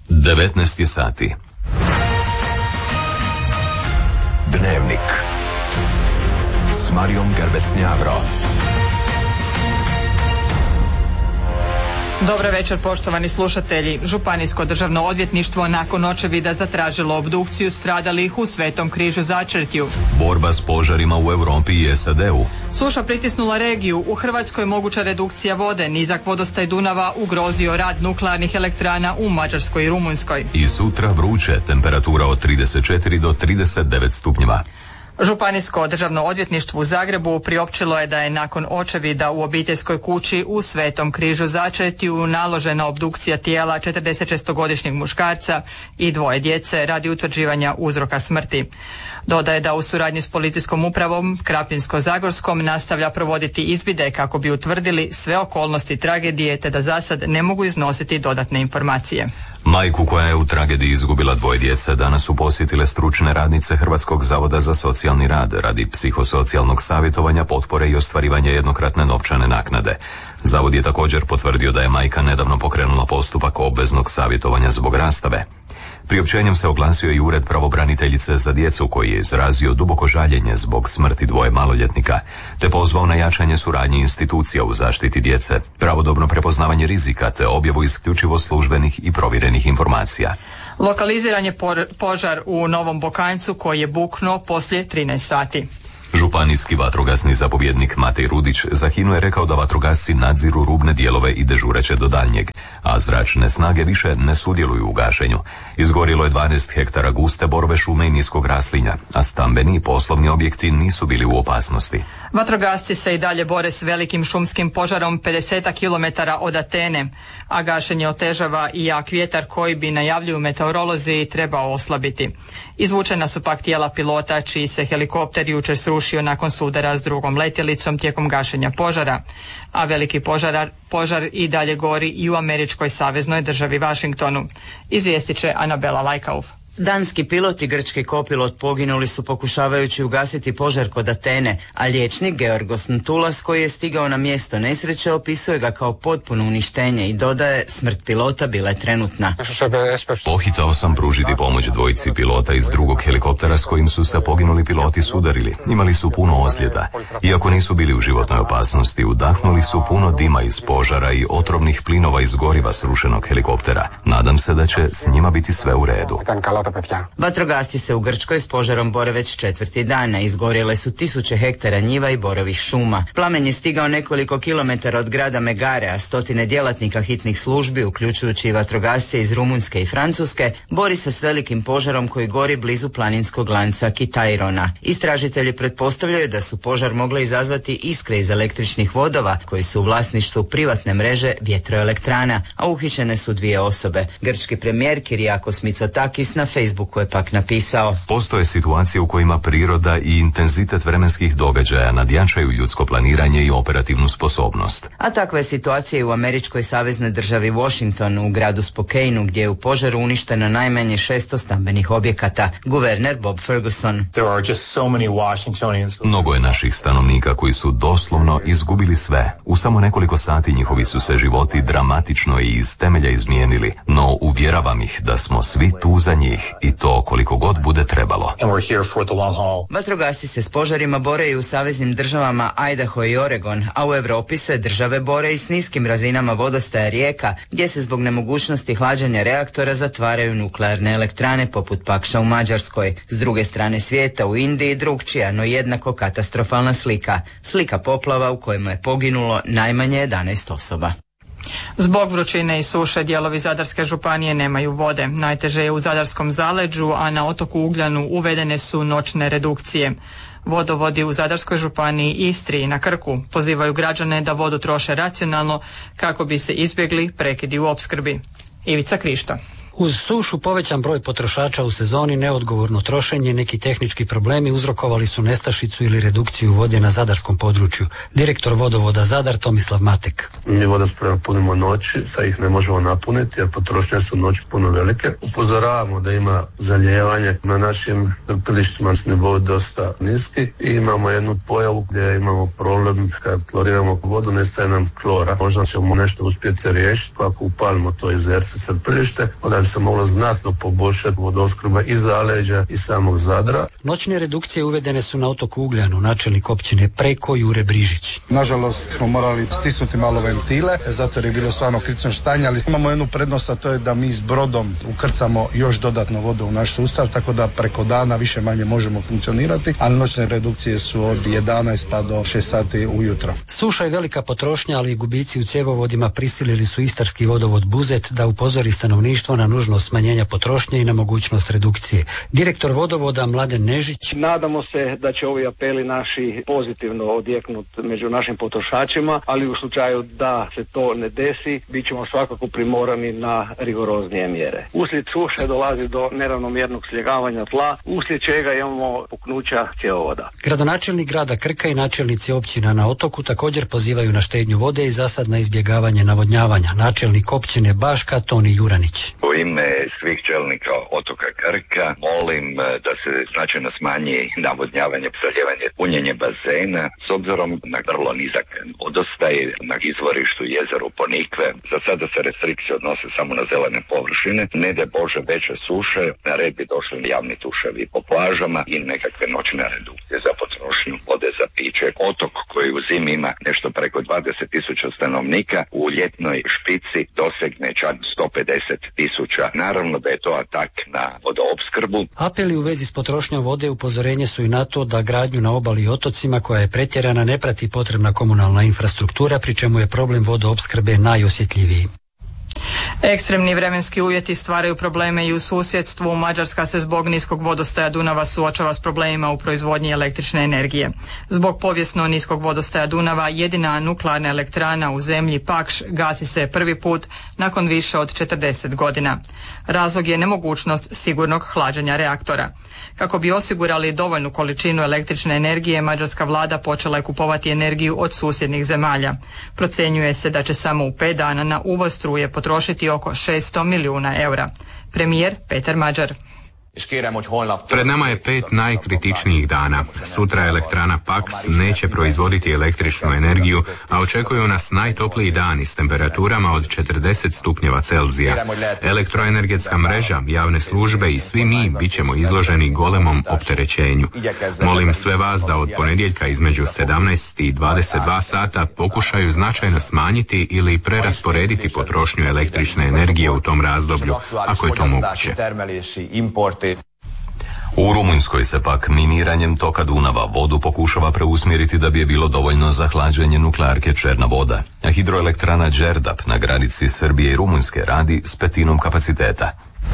19 sati. Dnevnik s Marijom Gerbec-Njavro. Dobar večer, poštovani slušatelji. Županijsko državno odvjetništvo nakon očevida zatražilo obdukciju stradalih u Svetom križu Začretju. Borba s požarima u Europi i SAD-u. Suša pritisnula regiju. U Hrvatskoj moguća redukcija vode. Nizak vodostaj Dunava ugrozio rad nuklearnih elektrana u Mađarskoj i Rumunjskoj. I sutra vruće, temperatura od 34 do 39 stupnjeva. Županijsko državno odvjetništvo u Zagrebu priopćilo je da je nakon očevida u obiteljskoj kući u Svetom križu Začretju naložena obdukcija tijela 46-godišnjeg muškarca i 2 djece radi utvrđivanja uzroka smrti. Dodaje da u suradnji s policijskom upravom Krapinsko-zagorskom nastavlja provoditi izvide kako bi utvrdili sve okolnosti tragedije te da zasad ne mogu iznositi dodatne informacije. Majku koja je u tragediji izgubila 2 djece danas su posjetile stručne radnice Hrvatskog zavoda za socijalni rad radi psihosocijalnog savjetovanja, potpore i ostvarivanja jednokratne novčane naknade. Zavod je također potvrdio da je majka nedavno pokrenula postupak obveznog savjetovanja zbog rastave. Priopćenjem se oglasio i Ured pravobraniteljice za djecu koji je izrazio duboko žaljenje zbog smrti 2 maloljetnika, te pozvao na jačanje suradnje institucija u zaštiti djece, pravodobno prepoznavanje rizika te objavu isključivo službenih i provjerenih informacija. Lokaliziran je požar u Novom Bokanjcu koji je buknuo poslije 13 sati. Županijski vatrogasni zapovjednik Matej Rudić za HINA-u je rekao da vatrogasci nadziru rubne dijelove i dežureće do daljnjeg, a zračne snage više ne sudjeluju u gašenju. Izgorilo je 12 hektara guste borove šume i niskog raslinja, a stambeni i poslovni objekti nisu bili u opasnosti. Vatrogasci se i dalje bore s velikim šumskim požarom 50 km od Atene, a gašenje otežava i jak vjetar koji bi, najavljuju meteorolozi, trebao oslabiti. Izvučena su pak tijela pilota čiji se helikopter jučer srušio nakon sudara s drugom letjelicom tijekom gašenja požara, a veliki požar i dalje gori i u američkoj saveznoj državi Washingtonu. Izvijestit će Anabela Lajkauf. Danski pilot i grčki kopilot poginuli su pokušavajući ugasiti požar kod Atene, a liječnik Georgos Ntulas koji je stigao na mjesto nesreće opisuje ga kao potpuno uništenje i dodaje smrt pilota bila je trenutna. Pohitao sam pružiti pomoć 2 pilota iz drugog helikoptera s kojim su se poginuli piloti sudarili. Imali su puno ozljeda. Iako nisu bili u životnoj opasnosti, udahnuli su puno dima iz požara i otrovnih plinova iz goriva srušenog helikoptera. Nadam se da će s njima biti sve u redu. Vatrogasci se u Grčkoj s požarom bore već 4. dana. Izgorjele su 1000 hektara njiva i borovih šuma. Plamen je stigao nekoliko kilometara od grada Megare, a 100 djelatnika hitnih službi, uključujući i vatrogasce iz Rumunjske i Francuske, bori se s velikim požarom koji gori blizu planinskog lanca Kitairona. Istražitelji pretpostavljaju da su požar mogle izazvati iskre iz električnih vodova koji su u vlasništvu privatne mreže vjetroelektrana, a uhićene su 2 osobe. Grčki premijer Kyriakos Mitsotakis na Facebooku je pak napisao: postoje situacije u kojima priroda i intenzitet vremenskih događaja nadjačaju ljudsko planiranje i operativnu sposobnost. A takva je situacija u američkoj saveznoj državi Washington, u gradu Spokaneu, gdje je u požaru uništeno najmanje 600 stambenih objekata. Guverner Bob Ferguson: mnogo je naših stanovnika koji su doslovno izgubili sve. U samo nekoliko sati njihovi su se životi dramatično i iz temelja izmijenili, no uvjeravam ih da smo svi tu za njih i to koliko god bude trebalo. Vatrogasci se s požarima bore i u saveznim državama Idaho i Oregon, a u Europi se države bore i s niskim razinama vodostaja rijeka, gdje se zbog nemogućnosti hlađenja reaktora zatvaraju nuklearne elektrane poput Pakša u Mađarskoj. S druge strane svijeta u Indiji drukčija, no jednako katastrofalna slika. Slika poplava u kojima je poginulo najmanje 11 osoba. Zbog vrućine i suše dijelovi Zadarske županije nemaju vode. Najteže je u Zadarskom zaleđu, a na otoku Ugljanu uvedene su noćne redukcije. Vodovodi u Zadarskoj županiji, Istri i na Krku pozivaju građane da vodu troše racionalno kako bi se izbjegli prekidi u opskrbi. Ivica Krišto. Uz sušu povećan broj potrošača u sezoni, neodgovorno trošenje, neki tehnički problemi uzrokovali su nestašicu ili redukciju vode na zadarskom području. Direktor vodovoda Zadar Tomislav Matek. Mi vodospremu punimo noći, sad ih ne možemo napuniti jer potrošnje su noći puno velike. Upozoravamo da ima zalijevanje na našim crpilištima, nivou dosta niski i imamo jednu pojavu gdje imamo problem kad kloriramo vodu, nestaje nam klora. Možda ćemo nešto uspjeti riješiti ako upalimo to jezerce crpilište, onda bi se moglo znatno poboljšati vodoopskrba i zaleđa i samog Zadra. Noćne redukcije uvedene su na otoku Ugljanu, načelnik općine Preko Jure Brižić. Nažalost smo morali stisnuti malo ventile, zato jer je bilo stvarno kritično stanje, ali imamo jednu prednost, a to je da mi s brodom ukrcamo još dodatno vodu u naš sustav, tako da preko dana više manje možemo funkcionirati, ali noćne redukcije su od 11 pa do 6 sati ujutro. Suša i velika potrošnja, ali i gubici u cjevovodima prisilili su istarski vodovod Buzet da upozori stanovništvo na nužnost smanjenja potrošnje i na mogućnost redukcije. Direktor vodovoda Mladen Nežić: nadamo se da će ovi apeli naši pozitivno odjeknuti među našim potrošačima, ali u slučaju da se to ne desi, bit ćemo svakako primorani na rigoroznije mjere. Uslijed suše dolazi do neravnomjernog sljegavanja tla, uslijed čega imamo puknuća cjevovoda. Gradonačelnik grada Krka i načelnici općina na otoku također pozivaju na štednju vode i zasad na izbjegavanje navodnjavanja. Načelnik općine Baška Toni Juranić: u ime svih čelnika otoka Krka molim da se značajno smanji navodnjavanje, zalijevanje, punjenje bazena s obzirom na vrlo nizak vodostaj na izvorištu jezeru Ponikve. Za sada se restrikcije odnose samo na zelene površine. Ne de Bože veće suše, na red bi došli javni tuševi po plažama i nekakve noćne redukcije za potrošnju vode za piće. Otok koji u zimi ima nešto preko 20.000 stanovnika, u ljetnoj špici dosegne čak 150.000. Naravno da je to atak na vodoopskrbu. Apeli u vezi s potrošnjom vode upozorenje su i na to da gradnju na obali i otocima koja je pretjerana ne prati potrebna komunalna infrastruktura, pri čemu je problem vodoopskrbe najosjetljiviji. Ekstremni vremenski uvjeti stvaraju probleme i u susjedstvu. Mađarska se zbog niskog vodostaja Dunava suočava s problemima u proizvodnji električne energije. Zbog povijesno niskog vodostaja Dunava jedina nuklearna elektrana u zemlji Pakš gasi se prvi put nakon više od 40 godina. Razlog je nemogućnost sigurnog hlađenja reaktora. Kako bi osigurali dovoljnu količinu električne energije, mađarska vlada počela je kupovati energiju od susjednih zemalja. Procjenjuje se da će samo u 5 dana na uvoz struje potrošiti oko 600 milijuna eura. Premijer Peter Magyar: pred nama je 5 najkritičnijih dana. Sutra elektrana Paks neće proizvoditi električnu energiju, a očekuju nas najtopliji dani s temperaturama od 40 stupnjeva Celzija. Elektroenergetska mreža, javne službe i svi mi bit ćemo izloženi golemom opterećenju. Molim sve vas da od ponedjeljka između 17 i 22 sata pokušaju značajno smanjiti ili prerasporediti potrošnju električne energije u tom razdoblju, ako je to moguće. U Rumunjskoj se pak miniranjem toka Dunava vodu pokušava preusmjeriti da bi je bilo dovoljno za hlađenje nuklearke Černa voda, a hidroelektrana Đerdap na granici Srbije i Rumunjske radi s 1/5 kapaciteta.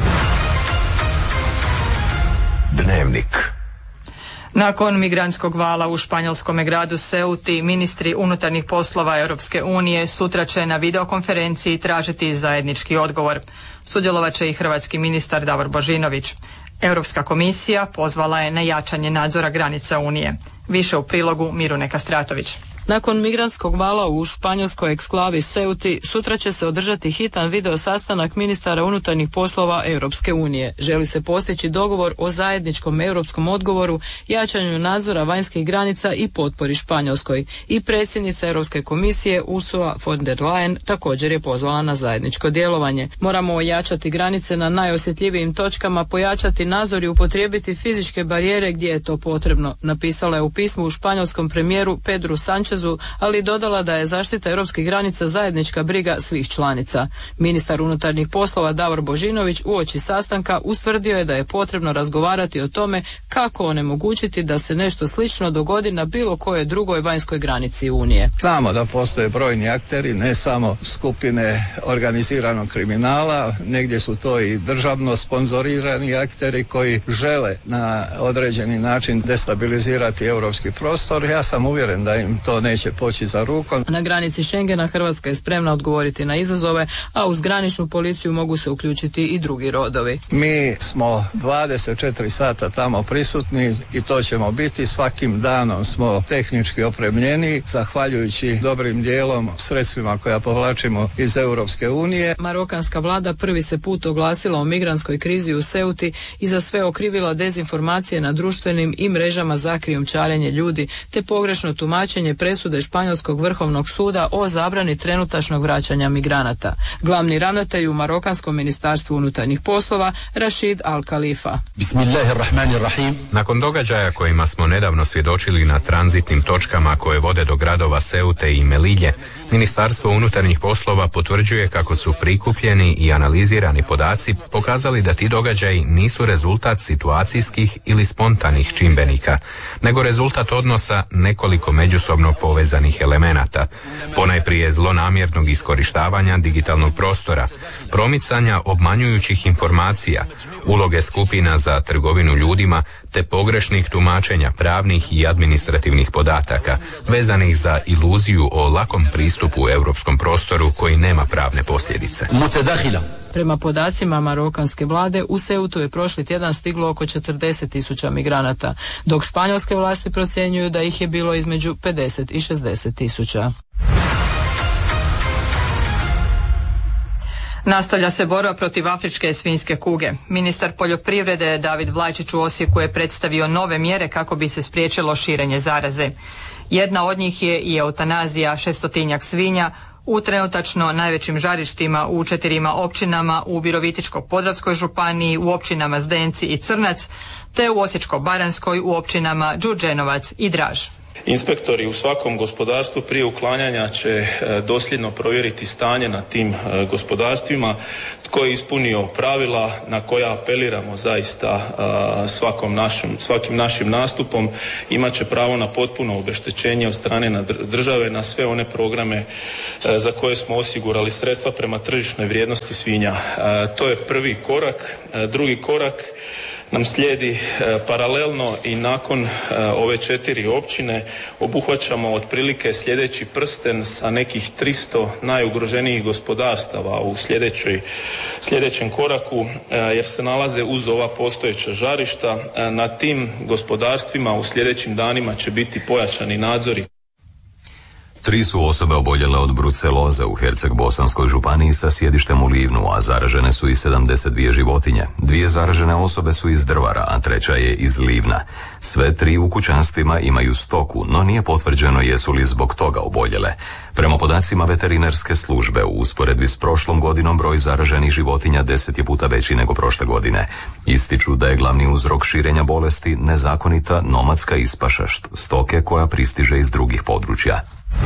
Dnevnik. Nakon migrantskog vala u španjolskom gradu Ceuti, ministri unutarnjih poslova Europske unije sutra će na videokonferenciji tražiti zajednički odgovor. Sudjelovat će i hrvatski ministar Davor Božinović. Europska komisija pozvala je na jačanje nadzora granica Unije. Više u prilogu Mirune Kastratović. Nakon migrantskog vala u španjolskoj eksklavi Ceuti, sutra će se održati hitan video sastanak ministara unutarnjih poslova Europske unije. Želi se postići dogovor o zajedničkom europskom odgovoru, jačanju nadzora vanjskih granica i potpori Španjolskoj. I predsjednica Europske komisije Ursula von der Leyen također je pozvala na zajedničko djelovanje. Moramo ojačati granice na najosjetljivijim točkama, pojačati nadzor i upotrijebiti fizičke barijere gdje je to potrebno, napisala je u pismu u španjolskom premijeru Pedru Sanchezu, ali dodala da je zaštita europskih granica zajednička briga svih članica. Ministar unutarnjih poslova Davor Božinović uoči sastanka ustvrdio je da je potrebno razgovarati o tome kako onemogućiti da se nešto slično dogodi na bilo kojoj drugoj vanjskoj granici Unije. Znamo da postoje brojni akteri, ne samo skupine organiziranog kriminala, negdje su to i državno sponzorirani akteri koji žele na određeni način destabilizirati europski prostor. Ja sam uvjeren da im to neće poći za rukom. Na granici Schengena Hrvatska je spremna odgovoriti na izazove, a uz graničnu policiju mogu se uključiti i drugi rodovi. Mi smo 24 sata tamo prisutni i to ćemo biti. Svakim danom smo tehnički opremljeni, zahvaljujući dobrim dijelom sredstvima koja povlačimo iz Europske unije. Marokanska vlada prvi se put oglasila o migrantskoj krizi u Ceuti i za sve okrivila dezinformacije na društvenim i mrežama za krijumčarenje ljudi te pogrešno tumačenje presude španjolskog vrhovnog suda o zabrani trenutačnog vraćanja migranata. Glavni ravnatelj u Marokanskom ministarstvu unutarnjih poslova Rashid Al-Khalifa. Nakon događaja kojima smo nedavno svjedočili na tranzitnim točkama koje vode do gradova Ceute i Melilje, Ministarstvo unutarnjih poslova potvrđuje kako su prikupljeni i analizirani podaci pokazali da ti događaji nisu rezultat situacijskih ili spontanih čimbenika, nego rezultat odnosa nekoliko međusobno povezanih elemenata, ponajprije zlonamjernog iskorištavanja digitalnog prostora, promicanja obmanjujućih informacija, uloge skupina za trgovinu ljudima te pogrešnih tumačenja pravnih i administrativnih podataka vezanih za iluziju o lakom pristupu europskom prostoru koji nema pravne posljedice. Prema podacima marokanske vlade, u Ceutu je prošli tjedan stiglo oko 40.000 migranata, dok španjolske vlasti procjenjuju da ih je bilo između 50 i 60.000. Nastavlja se borba protiv afričke svinjske kuge. Ministar poljoprivrede David Vlajčić u Osijeku je predstavio nove mjere kako bi se spriječilo širenje zaraze. Jedna od njih je i eutanazija 600-tinjak svinja u trenutačno najvećim žarištima u 4 općinama u Virovitičko-podravskoj županiji, u općinama Zdenci i Crnac, te u Osječko-baranjskoj u općinama Đurđenovac i Draž. Inspektori u svakom gospodarstvu prije uklanjanja će dosljedno provjeriti stanje na tim gospodarstvima, tko je ispunio pravila na koja apeliramo zaista svakim našim nastupom, imat će pravo na potpuno obeštećenje od strane države na sve one programe za koje smo osigurali sredstva prema tržišnoj vrijednosti svinja. To je prvi korak. Drugi korak nam slijedi paralelno i nakon ove 4 općine obuhvaćamo otprilike sljedeći prsten sa nekih 300 najugroženijih gospodarstava u sljedećem koraku, jer se nalaze uz ova postojeća žarišta. Na tim gospodarstvima u sljedećim danima će biti pojačani nadzori. 3 su osobe oboljele od bruceloze u Herceg-Bosanskoj županiji sa sjedištem u Livnu, a zaražene su i 72 životinje. 2 zaražene osobe su iz Drvara, a 3. je iz Livna. Sve 3 u kućanstvima imaju stoku, no nije potvrđeno jesu li zbog toga oboljele. Prema podacima veterinarske službe, u usporedbi s prošlom godinom broj zaraženih životinja 10 je puta veći nego prošle godine. Ističu da je glavni uzrok širenja bolesti nezakonita nomadska ispaša stoke koja pristiže iz drugih područja.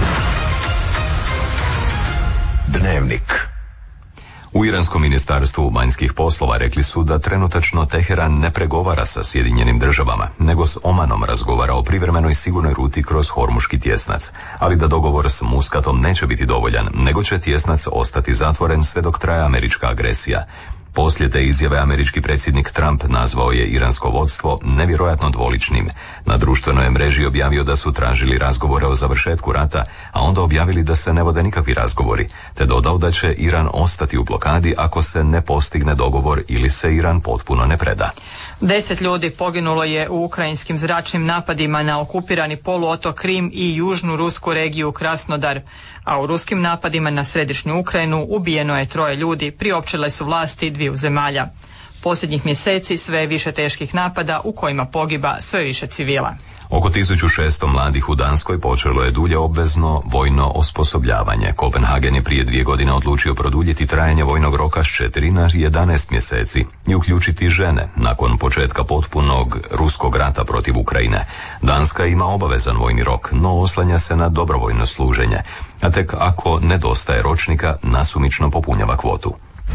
Dnevnik. U Iranskom ministarstvu vanjskih poslova rekli su da trenutačno Teheran ne pregovara sa Sjedinjenim državama, nego s Omanom razgovara o privremenoj sigurnoj ruti kroz Hormuški tjesnac, ali da dogovor s Muskatom neće biti dovoljan, nego će tjesnac ostati zatvoren sve dok traje američka agresija. Poslije te izjave američki predsjednik Trump nazvao je iransko vodstvo nevjerojatno dvoličnim. Na društvenoj mreži objavio da su tražili razgovore o završetku rata, a onda objavili da se ne vode nikakvi razgovori, te dodao da će Iran ostati u blokadi ako se ne postigne dogovor ili se Iran potpuno ne preda. 10 ljudi poginulo je u ukrajinskim zračnim napadima na okupirani poluotok Krim i južnu rusku regiju Krasnodar, a u ruskim napadima na središnju Ukrajinu ubijeno je 3 ljudi, priopćile su vlasti 2 zemalja. Posljednjih mjeseci sve je više teških napada u kojima pogiba sve više civila. Oko 1600 mladih u Danskoj počelo je dulje obvezno vojno osposobljavanje. Kopenhagen je prije 2 godine odlučio produljiti trajanje vojnog roka s 4 na 11 mjeseci i uključiti žene nakon početka potpunog ruskog rata protiv Ukrajine. Danska ima obavezan vojni rok, no oslanja se na dobrovoljno služenje, a tek ako nedostaje ročnika nasumično popunjava kvotu.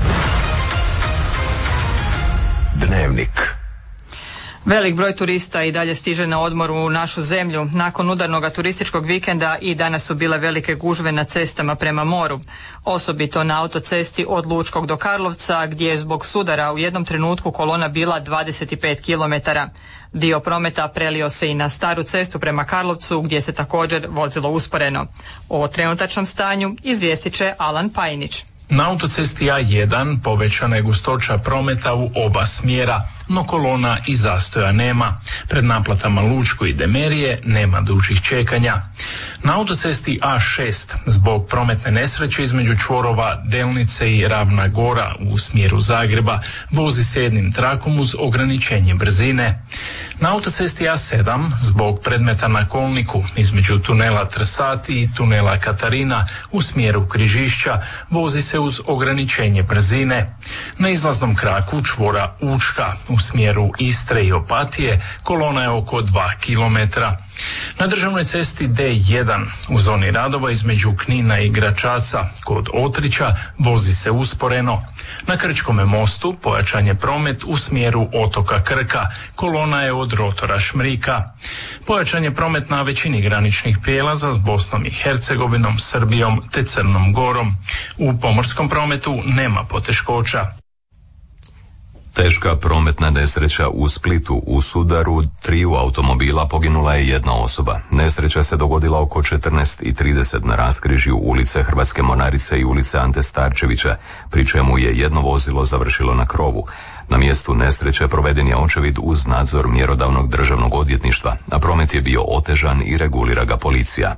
Dnevnik. Velik broj turista i dalje stiže na odmor u našu zemlju. Nakon udarnog turističkog vikenda i danas su bile velike gužve na cestama prema moru. Osobito na autocesti od Lučkog do Karlovca, gdje je zbog sudara u jednom trenutku kolona bila 25 km. Dio prometa prelio se i na staru cestu prema Karlovcu, gdje se također vozilo usporeno. O trenutačnom stanju izvijestit će Alan Pajnić. Na autocesti A1 povećana je gustoća prometa u oba smjera. no kolona i zastoja nema. Pred naplatama Lučko i Demerije nema dužih čekanja. Na autocesti A6 zbog prometne nesreće između čvorova Delnice i Ravna Gora u smjeru Zagreba vozi se jednim trakom uz ograničenje brzine. Na autocesti A7 zbog predmeta na kolniku između tunela Trsati i tunela Katarina u smjeru Križišća vozi se uz ograničenje brzine. Na izlaznom kraku čvora Učka u smjeru Istre i Opatije kolona je oko 2 km. Na državnoj cesti D1 u zoni radova između Knina i Gračaca kod Otrića vozi se usporeno. Na Krčkome mostu pojačan je promet u smjeru otoka Krka, kolona je od rotora Šmrika. Pojačan je promet na većini graničnih prijelaza s Bosnom i Hercegovinom, Srbijom te Crnom Gorom. U pomorskom prometu nema poteškoća. Teška prometna nesreća u Splitu. U sudaru 3 automobila poginula je jedna osoba. Nesreća se dogodila oko 14:30 na raskrižju ulice Hrvatske Mornarice i ulice Ante Starčevića, pri čemu je jedno vozilo završilo na krovu. Na mjestu nesreće proveden je očevid uz nadzor mjerodavnog državnog odvjetništva, a promet je bio otežan i regulira ga policija.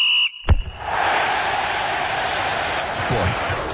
Sport.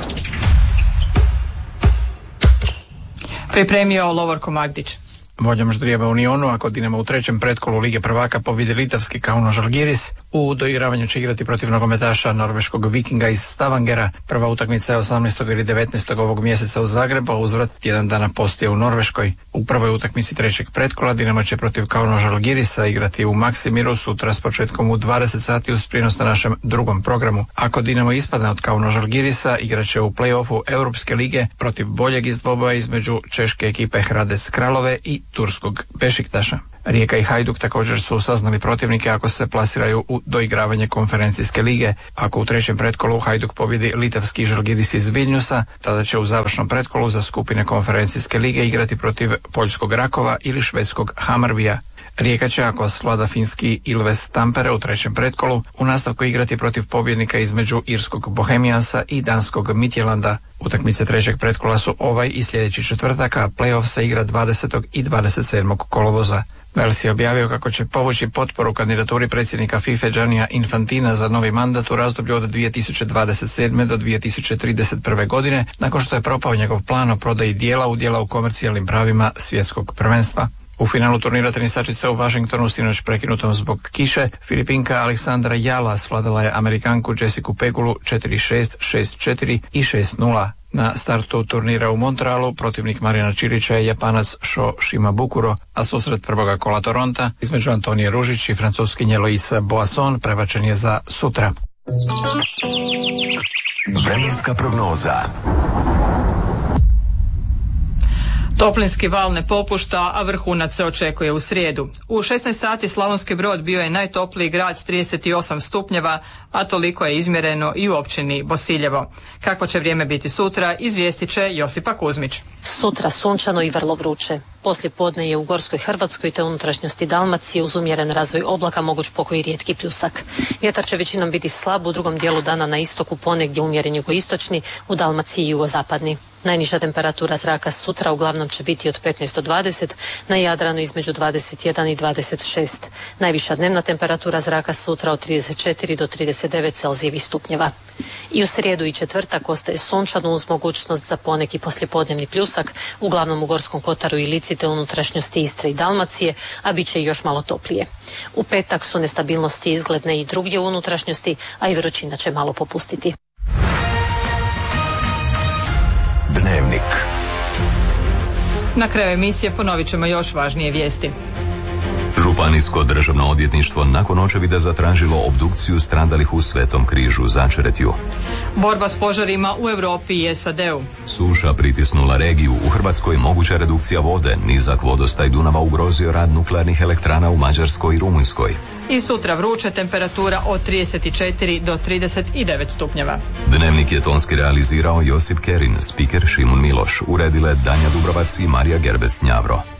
Pripremio Lovorko Magdić. Voljom Ždrijeva Unionu, ako Dinamo u trećem pretkolu Lige prvaka pobjedi litavski Kauno Žalgiris, u doigravanju će igrati protiv nogometaša norveškog Vikinga iz Stavangera. Prva utakmica je 18. ili 19. ovog mjeseca u Zagrebu, a uzvrat tjedan dana poslije u Norveškoj. U prvoj utakmici trećeg pretkola Dinamo će protiv Kauno Žalgirisa igrati u Maksimiru sutra s početkom u 20 sati uz prijenos na našem drugom programu. Ako Dinamo ispadne od Kauno Žalgirisa, igrat će u play-offu Europske lige protiv boljeg iz dvoboja između češke ekipe Hradec Kralove i turskog Bešiktaša. Rijeka i Hajduk također su saznali protivnike ako se plasiraju u doigravanje konferencijske lige. Ako u trećem pretkolu Hajduk pobjedi litavski Žalgiris iz Vilniusa, tada će u završnom pretkolu za skupine konferencijske lige igrati protiv poljskog Rakova ili švedskog Hamarbija. Rijeka će, ako svlada finski Ilves Tampere u trećem pretkolu, u nastavku igrati protiv pobjednika između irskog Bohemiansa i danskog Midtjylanda. Utakmice trećeg pretkola su ovaj i sljedeći četvrtak, a play-off se igra 20. i 27. kolovoza. Vels je objavio kako će povući potporu kandidaturi predsjednika FIFA Giannija Infantina za novi mandat u razdoblju od 2027. do 2031. godine, nakon što je propao njegov plan o prodaji dijela udjela u komercijalnim pravima svjetskog prvenstva. U finalu turnira tenisačica u Washingtonu sinoć prekinutom zbog kiše, Filipinka Aleksandra Jala svladala je Amerikanku Jessicu Pegulu 4-6, 6-4 i 6-0. Na startu turnira u Montrealu protivnik Marijana Čilića je Japanac Sho Shimabukuro, a susret prvoga kola Toronta između Antonije Ružić i francuskinje Loise Boisson prebačen je za sutra. Vremenska prognoza. Toplinski val ne popušta, a vrhunac se očekuje u srijedu. U 16 sati Slavonski Brod bio je najtopliji grad s 38 stupnjeva, a toliko je izmjereno i u općini Bosiljevo. Kako će vrijeme biti sutra, izvijestit će Josipa Kuzmić. Sutra sunčano i vrlo vruće. Poslije podne je u Gorskoj Hrvatskoj te unutrašnjosti Dalmacije uz umjeren razvoj oblaka moguć pokoji rijetki pljusak. Vjetar će većinom biti slab, u drugom dijelu dana na istoku ponegdje umjeren jugoistočni, u Dalmaciji i jugozapadni. Najniža temperatura zraka sutra uglavnom će biti od 15 do 20, na Jadranu između 21 i 26. Najviša dnevna temperatura zraka sutra od 34 do 39 Celzijevih stupnjeva. I u srijedu i četvrtak ostaje sunčano uz mogućnost za poneki poslijepodnevni pljusak, uglavnom u Gorskom Kotaru i Lici te unutrašnjosti Istre i Dalmacije, a bit će još malo toplije. U petak su nestabilnosti izgledne i drugdje u unutrašnjosti, a i vrućina će malo popustiti. Dnevnik. Na kraju emisije ponovit ćemo još važnije vijesti. Županijsko državno odvjetništvo nakon očevida zatražilo obdukciju stradalih u Svetom križu Začretju. Borba s požarima u Europi i SAD-u. Suša pritisnula regiju. U Hrvatskoj moguća redukcija vode. Nizak vodostaj Dunava ugrozio rad nuklearnih elektrana u Mađarskoj i Rumunjskoj. I sutra vruća temperatura od 34 do 39 stupnjeva. Dnevnik je tonski realizirao Josip Kerin, spiker Šimun Miloš, uredile Danja Dubrovac i Marija Gerbec-Njavro.